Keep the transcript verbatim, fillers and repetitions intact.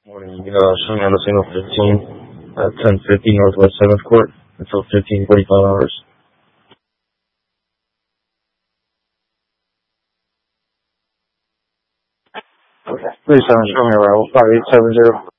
Morning. Uh, showing on the signal fifteen at ten fifty Northwest seventh Court until fifteen forty-five hours. Okay. Please have show me arrival five eight seven zero.